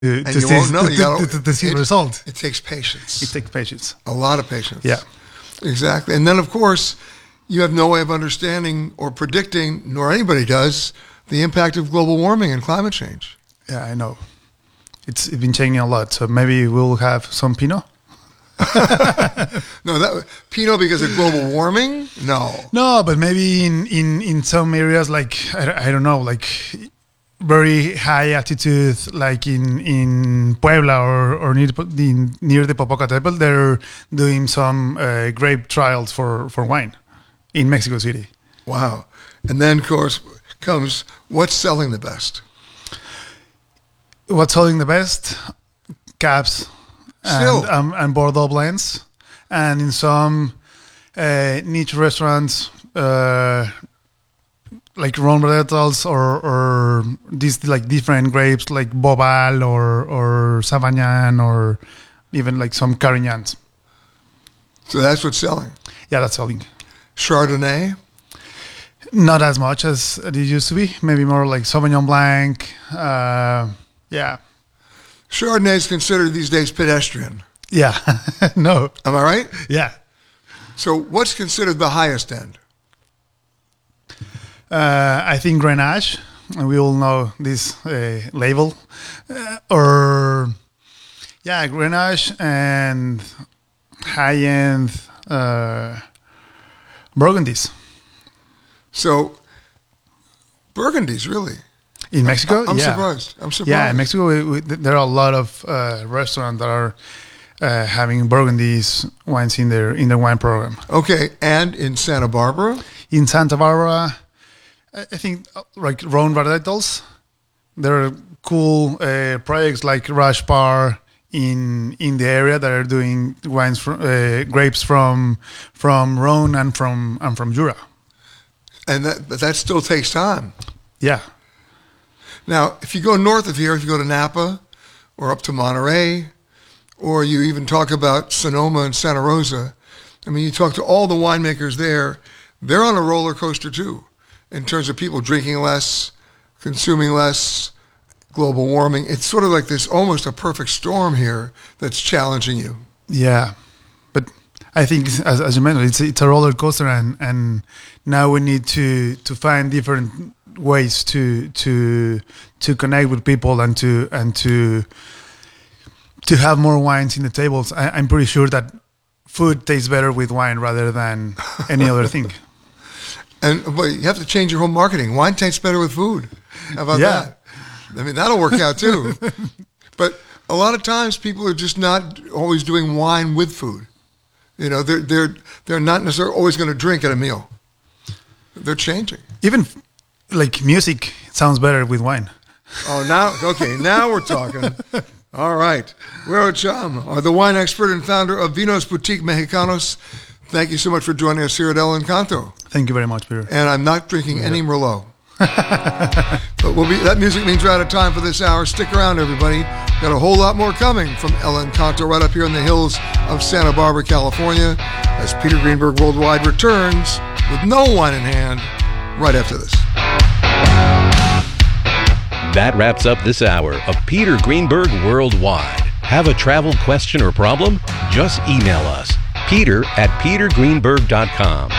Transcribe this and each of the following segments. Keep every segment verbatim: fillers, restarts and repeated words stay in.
to, and to you see, won't know. to, You gotta, to, to, to see it, the result. It takes patience. It takes patience. A lot of patience. Yeah. Exactly. And then, of course, you have no way of understanding or predicting, nor anybody does, the impact of global warming and climate change. Yeah, I know. It's, it's been changing a lot. So maybe we'll have some Pinot. No, that Pinot because of global warming? No. No, but maybe in, in, in some areas, like, I, I don't know, like very high altitude, like in, in Puebla or, or near, the, near the Popocatépetl, they're doing some uh, grape trials for, for wine in Mexico City. Wow. And then, of course, comes what's selling the best? What's selling the best? Cabs and, um, and Bordeaux blends. And in some uh, niche restaurants, uh, like Ron Varieties or or these like different grapes like Bobal or or Savagnin or even like some Carignans. So that's what's selling. Yeah, that's selling. Chardonnay? Not as much as it used to be. Maybe more like Sauvignon Blanc. Uh, yeah. Chardonnay is considered these days pedestrian. Yeah. No. Am I right? Yeah. So what's considered the highest end? Uh, I think Grenache, and we all know this uh, label, uh, or yeah, Grenache and high-end uh, Burgundies. So Burgundies, really? In Mexico? I'm yeah. surprised. I'm surprised. Yeah, in Mexico, we, we, there are a lot of uh, restaurants that are uh, having Burgundies wines in their in their wine program. Okay, and in Santa Barbara? In Santa Barbara, I think uh, like Rhone Varietals. There are cool uh, projects like Rush Bar in in the area that are doing wines from uh, grapes from from Rhone and from and from Jura. And that but that still takes time. Yeah. Now, if you go north of here, if you go to Napa or up to Monterey, or you even talk about Sonoma and Santa Rosa, I mean, you talk to all the winemakers there, they're on a roller coaster too, in terms of people drinking less, consuming less, global warming. It's sort of like this almost a perfect storm here that's challenging you. Yeah. But I think, as, as you mentioned, it's, it's a roller coaster, and, and now we need to, to find different ways to to to connect with people and to and to to have more wines in the tables. I, I'm pretty sure that food tastes better with wine rather than any other thing. And but you have to change your whole marketing. Wine tastes better with food. How about Yeah. that? I mean, that'll work out too. But a lot of times people are just not always doing wine with food. You know, they're they're they're not necessarily always going to drink at a meal. They're changing. Even like music sounds better with wine. Oh, now, okay, now we're talking. All right. Güero Cham, uh, the wine expert and founder of Vinos Boutique Mexicanos. Thank you so much for joining us here at El Encanto. Thank you very much, Peter. And I'm not drinking yeah. any Merlot. But we'll be, that music means we're out of time for this hour. Stick around, everybody. Got a whole lot more coming from El Encanto right up here in the hills of Santa Barbara, California, as Peter Greenberg Worldwide returns with no wine in hand right after this. That wraps up this hour of Peter Greenberg Worldwide. Have a travel question or problem? Just email us, peter at peter greenberg dot com.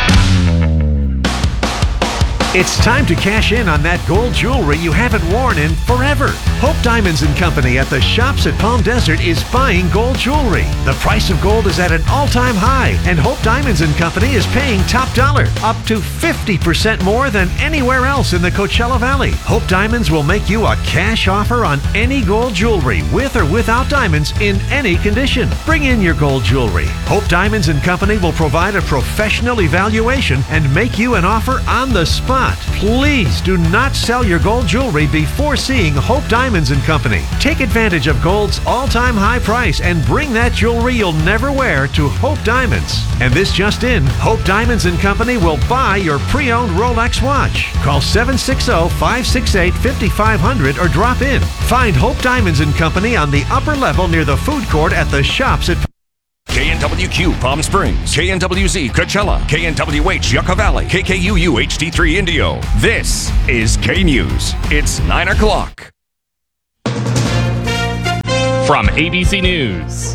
It's time to cash in on that gold jewelry you haven't worn in forever. Hope Diamonds and Company at the Shops at Palm Desert is buying gold jewelry. The price of gold is at an all-time high, and Hope Diamonds and Company is paying top dollar, up to fifty percent more than anywhere else in the Coachella Valley. Hope Diamonds will make you a cash offer on any gold jewelry, with or without diamonds, in any condition. Bring in your gold jewelry. Hope Diamonds and Company will provide a professional evaluation and make you an offer on the spot. Please do not sell your gold jewelry before seeing Hope Diamonds and Company. Take advantage of gold's all-time high price and bring that jewelry you'll never wear to Hope Diamonds. And this just in, Hope Diamonds and Company will buy your pre-owned Rolex watch. Call seven six zero, five six eight, five five zero zero or drop in. Find Hope Diamonds and Company on the upper level near the food court at the Shops at K N W Q Palm Springs, K N W Z Coachella, K N W H Yucca Valley, K K U U H D three Indio. This is K News. It's nine o'clock. From A B C News,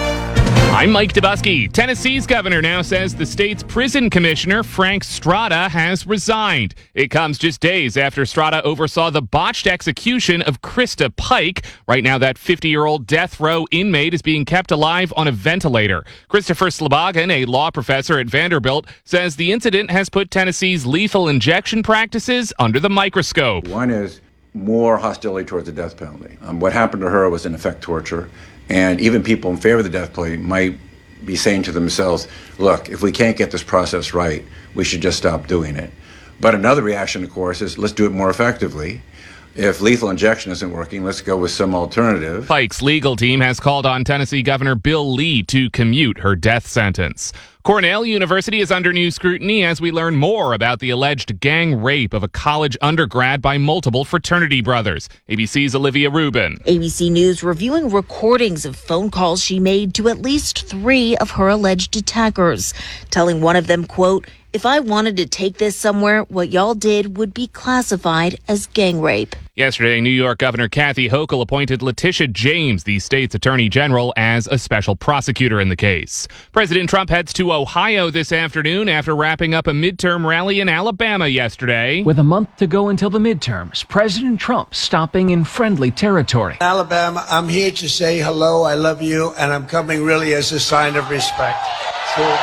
I'm Mike Dubusky. Tennessee's governor now says the state's prison commissioner, Frank Strada, has resigned. It comes just days after Strada oversaw the botched execution of Krista Pike. Right now, that fifty-year-old death row inmate is being kept alive on a ventilator. Christopher Slobogin, a law professor at Vanderbilt, says the incident has put Tennessee's lethal injection practices under the microscope. One is more hostility towards the death penalty. Um, what happened to her was, in effect, torture. And even people in favor of the death penalty might be saying to themselves, look, if we can't get this process right, we should just stop doing it. But another reaction, of course, is let's do it more effectively. If lethal injection isn't working, let's go with some alternative. Pike's legal team has called on Tennessee Governor Bill Lee to commute her death sentence. Cornell University is under new scrutiny as we learn more about the alleged gang rape of a college undergrad by multiple fraternity brothers. A B C's Olivia Rubin. A B C News reviewing recordings of phone calls she made to at least three of her alleged attackers, telling one of them, quote, "If I wanted to take this somewhere, what y'all did would be classified as gang rape." Yesterday, New York Governor Kathy Hochul appointed Letitia James, the state's attorney general, as a special prosecutor in the case. President Trump heads to Ohio this afternoon after wrapping up a midterm rally in Alabama yesterday. With a month to go until the midterms, President Trump stopping in friendly territory. Alabama, I'm here to say hello, I love you, and I'm coming really as a sign of respect. So-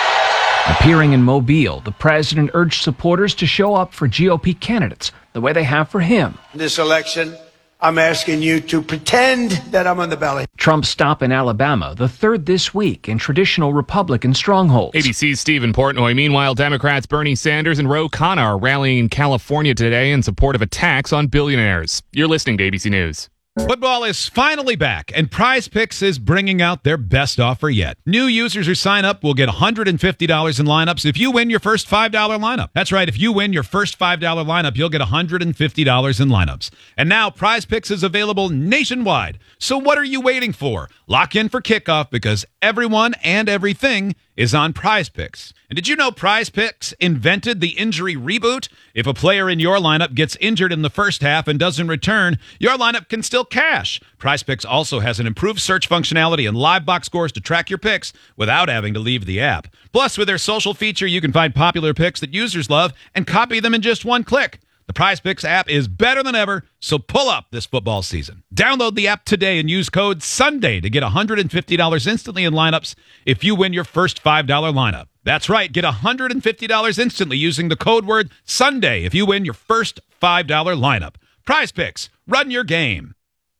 Appearing in Mobile, the president urged supporters to show up for G O P candidates the way they have for him. This election, I'm asking you to pretend that I'm on the ballot. Trump's stop in Alabama, the third this week in traditional Republican strongholds. A B C's Stephen Portnoy. Meanwhile, Democrats Bernie Sanders and Ro Khanna are rallying in California today in support of a tax on billionaires. You're listening to A B C News. Football is finally back, and Prize Picks is bringing out their best offer yet. New users who sign up will get one hundred fifty dollars in lineups if you win your first five dollar lineup. That's right, if you win your first five dollar lineup, you'll get one hundred fifty dollars in lineups. And now Prize Picks is available nationwide. So what are you waiting for? Lock in for kickoff because everyone and everything is on Prize Picks. And did you know Prize Picks invented the injury reboot? If a player in your lineup gets injured in the first half and doesn't return, your lineup can still cash. Prize Picks also has an improved search functionality and live box scores to track your picks without having to leave the app. Plus, with their social feature, you can find popular picks that users love and copy them in just one click. The Prize Picks app is better than ever, so pull up this football season. Download the app today and use code SUNDAY to get one hundred fifty dollars instantly in lineups if you win your first five dollar lineup. That's right, get one hundred fifty dollars instantly using the code word SUNDAY if you win your first five dollar lineup. Prize Picks, run your game.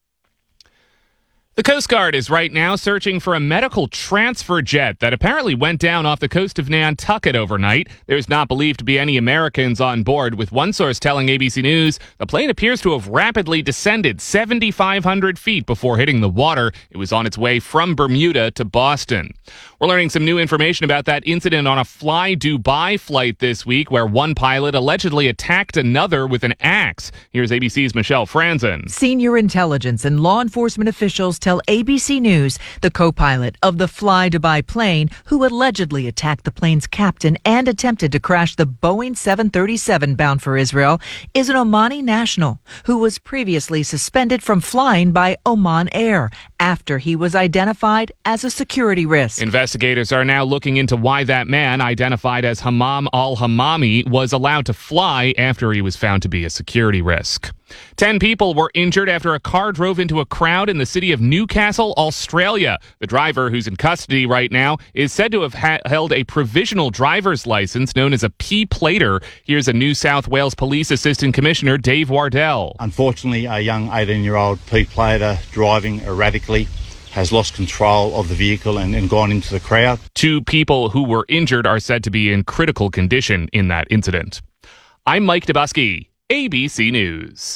The Coast Guard is right now searching for a medical transfer jet that apparently went down off the coast of Nantucket overnight. There's not believed to be any Americans on board, with one source telling A B C News the plane appears to have rapidly descended seven thousand five hundred feet before hitting the water. It was on its way from Bermuda to Boston. We're learning some new information about that incident on a Fly Dubai flight this week where one pilot allegedly attacked another with an axe. Here's A B C's Michelle Franzen. Senior intelligence and law enforcement officials tell A B C News the co-pilot of the Fly Dubai plane, who allegedly attacked the plane's captain and attempted to crash the Boeing seven thirty-seven bound for Israel, is an Omani national who was previously suspended from flying by Oman Air after he was identified as a security risk. Investigators are now looking into why that man, identified as Hammam al-Hammami, was allowed to fly after he was found to be a security risk. Ten people were injured after a car drove into a crowd in the city of Newcastle, Australia. The driver, who's in custody right now, is said to have ha- held a provisional driver's license known as a P-plater. Here's a New South Wales Police Assistant Commissioner, Dave Wardell. Unfortunately, a young eighteen-year-old P-plater driving erratically has lost control of the vehicle and, and gone into the crowd. Two people who were injured are said to be in critical condition in that incident. I'm Mike Dubusky, A B C News.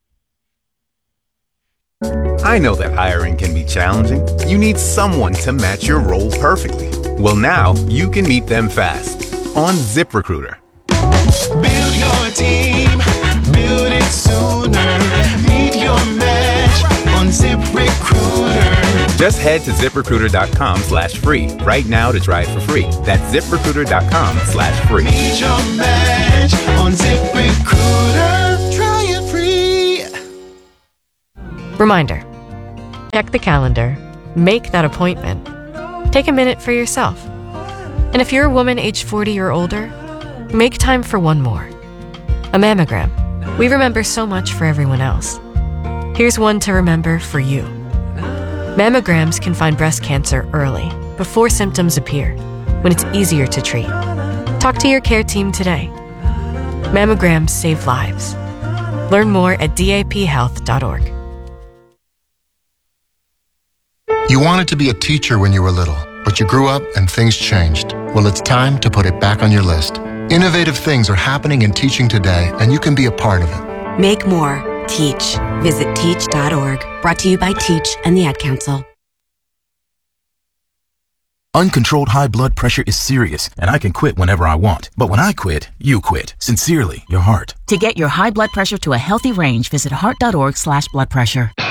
I know that hiring can be challenging. You need someone to match your role perfectly. Well, now you can meet them fast on ZipRecruiter. Build your team, build it sooner. Meet your match on ZipRecruiter. Just head to ZipRecruiter.com slash free right now to try it for free. That's ZipRecruiter.com slash free. Meet your match on ZipRecruiter. Try it free. Reminder, Check the calendar. Make that appointment. Take a minute for yourself. And if you're a woman age forty or older, make time for one more. A mammogram. We remember so much for everyone else. Here's one to remember for you. Mammograms can find breast cancer early, before symptoms appear, when it's easier to treat. Talk to your care team today. Mammograms save lives. Learn more at D A P health dot org. You wanted to be a teacher when you were little, but you grew up and things changed. Well, it's time to put it back on your list. Innovative things are happening in teaching today, and you can be a part of it. Make more. Teach. Visit teach dot org. Brought to you by Teach and the Ad Council. Uncontrolled high blood pressure is serious, and I can quit whenever I want. But when I quit, you quit. Sincerely, your heart. To get your high blood pressure to a healthy range, visit heart dot org slash blood pressure.